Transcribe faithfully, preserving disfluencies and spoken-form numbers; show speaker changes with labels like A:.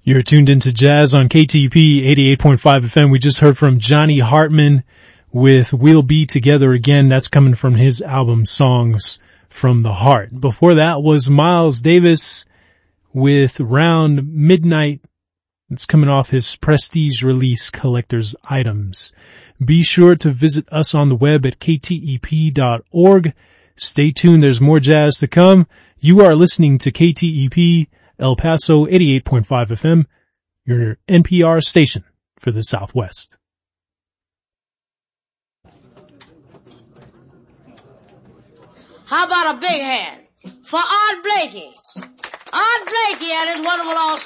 A: You're tuned into Jazz on K T E P eighty-eight point five F M. We just heard from Johnny Hartman with We'll Be Together Again. That's coming from his album Songs from the Heart. Before that was Miles Davis with Round Midnight. It's coming off his Prestige release Collector's Items. Be sure to visit us on the web at k t e p dot org. Stay tuned. There's more jazz to come. You are listening to K T E P El Paso eighty-eight point five F M, your N P R station for the Southwest.
B: How about a big hand for Art Blakey? Art Blakey and his wonderful all